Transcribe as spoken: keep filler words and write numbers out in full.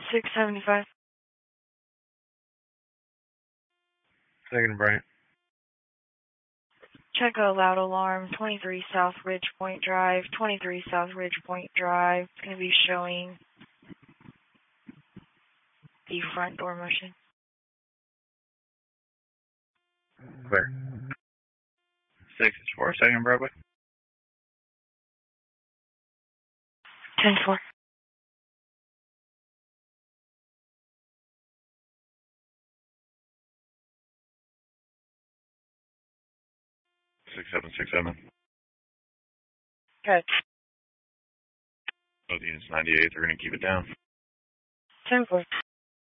six seventy-five. Second, Bryant. Checo loud alarm, twenty-three South Ridge Point Drive, twenty-three South Ridge Point Drive. It's going to be showing the front door motion. Clear. six is four, second Broadway. ten four. six seven six seven. Good. Both units ninety-eight, they're going to keep it down. ten four.